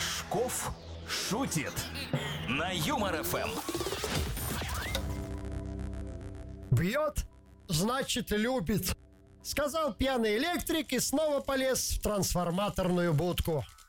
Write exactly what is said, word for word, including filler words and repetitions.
Рожков шутит на Юмор ФМ. Бьет, значит, любит, сказал пьяный электрик и снова полез в трансформаторную будку.